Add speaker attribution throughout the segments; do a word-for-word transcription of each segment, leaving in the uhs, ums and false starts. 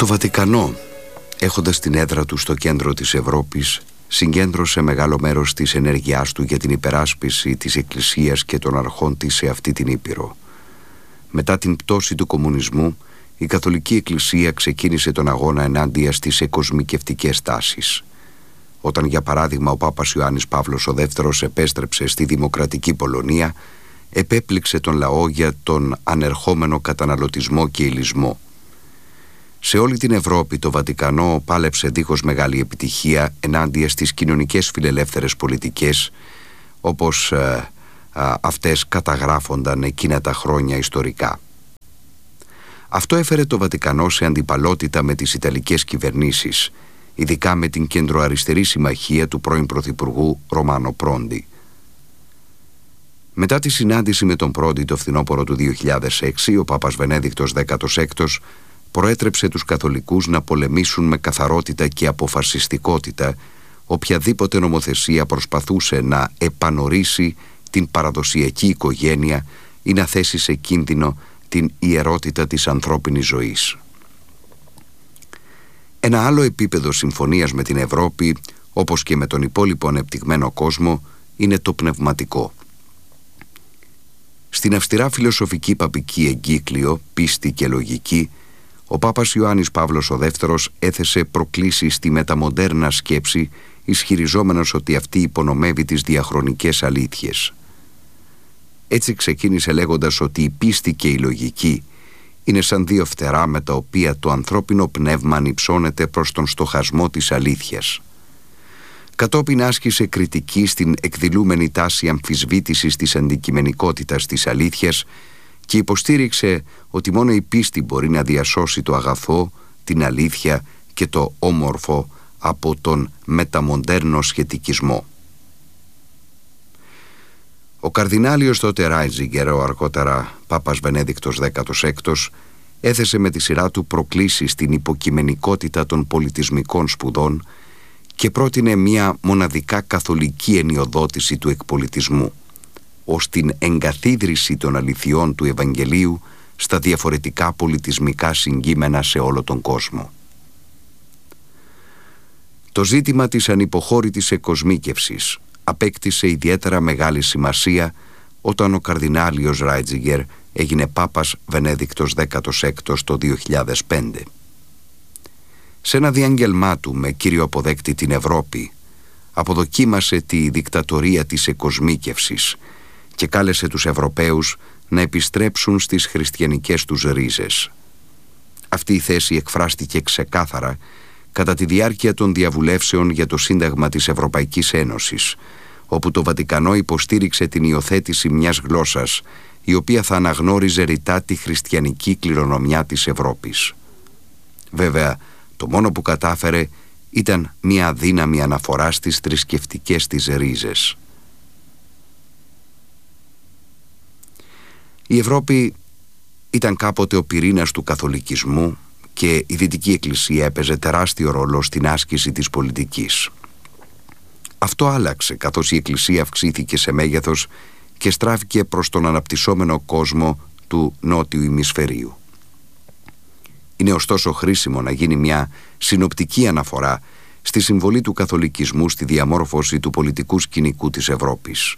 Speaker 1: Το Βατικανό, έχοντας την έδρα του στο κέντρο της Ευρώπης, συγκέντρωσε μεγάλο μέρος της ενέργειάς του για την υπεράσπιση της Εκκλησίας και των αρχών της σε αυτή την Ήπειρο. Μετά την πτώση του κομμουνισμού, η Καθολική Εκκλησία ξεκίνησε τον αγώνα ενάντια στις εκοσμικευτικές τάσεις. Όταν, για παράδειγμα, ο Πάπας Ιωάννης Παύλος ο Δεύτερος επέστρεψε στη δημοκρατική Πολωνία, επέπληξε τον λαό για τον ανερχόμενο καταναλωτισμό και ηλισμό. Σε όλη την Ευρώπη το Βατικανό πάλεψε δίχως μεγάλη επιτυχία ενάντια στις κοινωνικές φιλελεύθερες πολιτικές, όπως ε, α, αυτές καταγράφονταν εκείνα τα χρόνια ιστορικά. Αυτό έφερε το Βατικανό σε αντιπαλότητα με τις Ιταλικές κυβερνήσεις, ειδικά με την κεντροαριστερή συμμαχία του πρώην Πρωθυπουργού Ρωμάνο Πρόντι. Μετά τη συνάντηση με τον Πρόντι το φθινόπωρο του δύο χιλιάδες έξι, ο Πάπας Βενέδικτος δέκατος έκτος προέτρεψε τους καθολικούς να πολεμήσουν με καθαρότητα και αποφασιστικότητα οποιαδήποτε νομοθεσία προσπαθούσε να επανορίσει την παραδοσιακή οικογένεια ή να θέσει σε κίνδυνο την ιερότητα της ανθρώπινης ζωής. Ένα άλλο επίπεδο συμφωνίας με την Ευρώπη, όπως και με τον υπόλοιπο ανεπτυγμένο κόσμο, είναι το πνευματικό. Στην αυστηρά φιλοσοφική παπική εγκύκλιο, πίστη και λογική, ο Πάπας Ιωάννης Παύλος ο Δεύτερος έθεσε προκλήσεις στη μεταμοντέρνα σκέψη, ισχυριζόμενος ότι αυτή υπονομεύει τις διαχρονικές αλήθειες. Έτσι ξεκίνησε λέγοντας ότι η πίστη και η λογική είναι σαν δύο φτερά με τα οποία το ανθρώπινο πνεύμα ανυψώνεται προς τον στοχασμό της αλήθειας. Κατόπιν άσκησε κριτική στην εκδηλούμενη τάση αμφισβήτησης της αντικειμενικότητας της αλήθειας και υποστήριξε ότι μόνο η πίστη μπορεί να διασώσει το αγαθό, την αλήθεια και το όμορφο από τον μεταμοντέρνο σχετικισμό. Ο καρδινάλιος τότε Ράιτζιγκερ, ο αργότερα Πάπας Βενέδικτος δέκατος έκτος, έθεσε με τη σειρά του προκλήσεις στην υποκειμενικότητα των πολιτισμικών σπουδών και πρότεινε μια μοναδικά καθολική ενιοδότηση του εκπολιτισμού, ως την εγκαθίδρυση των αληθιών του Ευαγγελίου στα διαφορετικά πολιτισμικά συγκείμενα σε όλο τον κόσμο. Το ζήτημα της ανυποχώρητης εκοσμίκευσης απέκτησε ιδιαίτερα μεγάλη σημασία όταν ο καρδινάλιος Ράιτζιγκερ έγινε Πάπας Βενέδικτος δέκατος έκτος το δύο χιλιάδες πέντε. Σε ένα διάγγελμά του με κύριο αποδέκτη την Ευρώπη, αποδοκίμασε τη δικτατορία της εκοσμίκευσης και κάλεσε τους Ευρωπαίους να επιστρέψουν στις χριστιανικές τους ρίζες. Αυτή η θέση εκφράστηκε ξεκάθαρα κατά τη διάρκεια των διαβουλεύσεων για το Σύνταγμα της Ευρωπαϊκής Ένωσης, όπου το Βατικανό υποστήριξε την υιοθέτηση μιας γλώσσας η οποία θα αναγνώριζε ρητά τη χριστιανική κληρονομιά της Ευρώπης. Βέβαια, το μόνο που κατάφερε ήταν μια αδύναμη αναφορά στις θρησκευτικές της ρίζες. Η Ευρώπη ήταν κάποτε ο πυρήνας του καθολικισμού και η Δυτική Εκκλησία έπαιζε τεράστιο ρόλο στην άσκηση της πολιτικής. Αυτό άλλαξε καθώς η Εκκλησία αυξήθηκε σε μέγεθος και στράφηκε προς τον αναπτυσσόμενο κόσμο του νότιου ημισφαιρίου. Είναι ωστόσο χρήσιμο να γίνει μια συνοπτική αναφορά στη συμβολή του καθολικισμού στη διαμόρφωση του πολιτικού σκηνικού της Ευρώπης.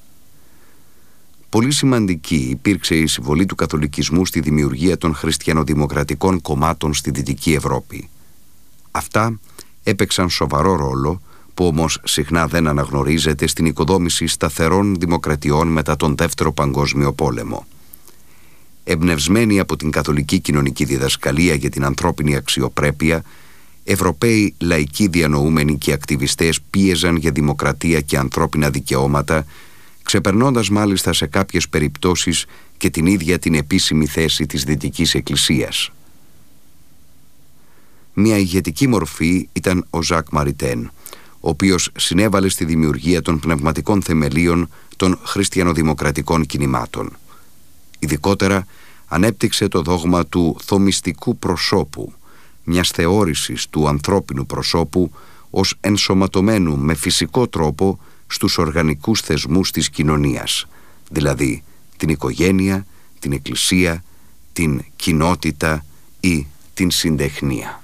Speaker 1: Πολύ σημαντική υπήρξε η συμβολή του καθολικισμού στη δημιουργία των χριστιανοδημοκρατικών κομμάτων στη Δυτική Ευρώπη. Αυτά έπαιξαν σοβαρό ρόλο, που όμως συχνά δεν αναγνωρίζεται, στην οικοδόμηση σταθερών δημοκρατιών μετά τον Δεύτερο Παγκόσμιο Πόλεμο. Εμπνευσμένοι από την καθολική κοινωνική διδασκαλία για την ανθρώπινη αξιοπρέπεια, Ευρωπαίοι λαϊκοί διανοούμενοι και ακτιβιστές πίεζαν για δημοκρατία και ανθρώπινα δικαιώματα, ξεπερνώντας μάλιστα σε κάποιες περιπτώσεις και την ίδια την επίσημη θέση της Δυτικής Εκκλησίας. Μια ηγετική μορφή ήταν ο Ζακ Μαριτέν, ο οποίος συνέβαλε στη δημιουργία των πνευματικών θεμελίων των χριστιανοδημοκρατικών κινημάτων. Ειδικότερα ανέπτυξε το δόγμα του θωμιστικού προσώπου, μιας θεώρησης του ανθρώπινου προσώπου ως ενσωματωμένου με φυσικό τρόπο στους οργανικούς θεσμούς της κοινωνίας, δηλαδή την οικογένεια, την εκκλησία, την κοινότητα ή την συντεχνία.